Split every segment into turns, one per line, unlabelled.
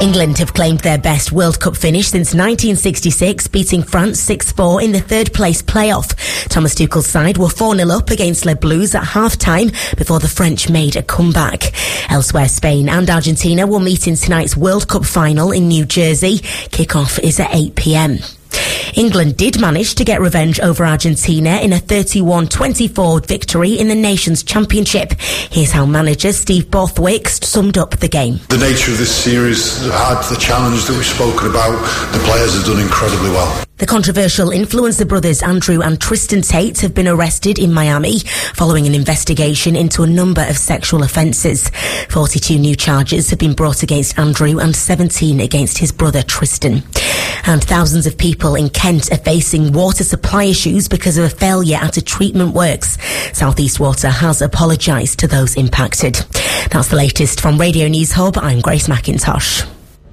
England have claimed their best World Cup finish since 1966, beating France 6-4 in the third-place playoff. Thomas Tuchel's side were 4-0 up against Les Bleus at half-time before the French made a comeback. Elsewhere, Spain and Argentina will meet in tonight's World Cup final in New Jersey. Kick-off is at 8 p.m. England did manage to get revenge over Argentina in a 31-24 victory in the Nations Championship. Here's how manager Steve Borthwick summed up the game.
The nature of this series, the challenge that we've spoken about, the players have done incredibly well.
The controversial influencer brothers Andrew and Tristan Tate have been arrested in Miami following an investigation into a number of sexual offences. 42 new charges have been brought against Andrew and 17 against his brother Tristan. And thousands of people in Kent are facing water supply issues because of a failure at a treatment works. South East Water has apologised to those impacted. That's the latest from Radio News Hub. I'm Grace McIntosh.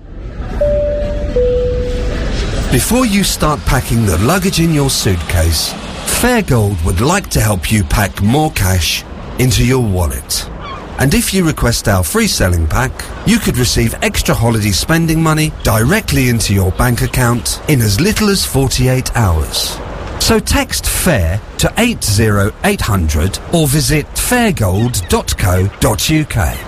Before you start packing the luggage in your suitcase, Fairgold would like to help you pack more cash into your wallet. And if you request our free selling pack, you could receive extra holiday spending money directly into your bank account in as little as 48 hours. So text FAIR to 80800 or visit fairgold.co.uk.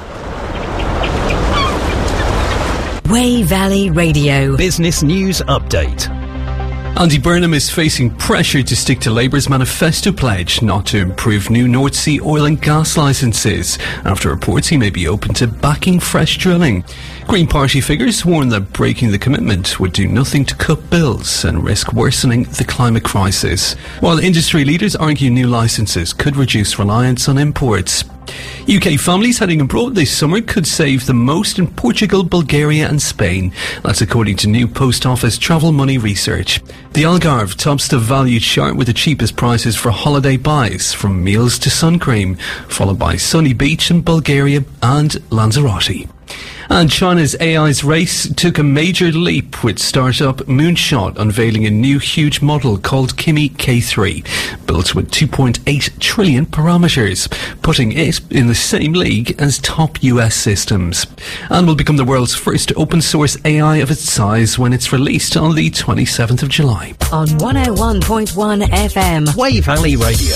Way Valley Radio
Business News Update. Andy Burnham is facing pressure to stick to Labour's manifesto pledge not to improve new North Sea oil and gas licences after reports he may be open to backing fresh drilling. Green Party figures warn that breaking the commitment would do nothing to cut bills and risk worsening the climate crisis, while industry leaders argue new licences could reduce reliance on imports. UK families heading abroad this summer could save the most in Portugal, Bulgaria and Spain. That's according to new Post Office travel money research. The Algarve tops the value chart with the cheapest prices for holiday buys, from meals to sun cream, followed by Sunny Beach in Bulgaria and Lanzarote. And China's AI's race took a major leap with startup Moonshot unveiling a new huge model called Kimi K3, built with 2.8 trillion parameters, putting it in the same league as top US systems, and will become the world's first open source AI of its size when it's released on the 27th of July.
on 101.1 FM.
Way Valley Radio.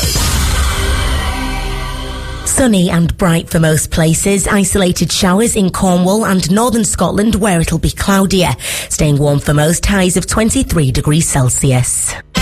Sunny and bright for most places. Isolated showers in Cornwall and northern Scotland where it'll be cloudier. Staying warm for most, highs of 23 degrees Celsius.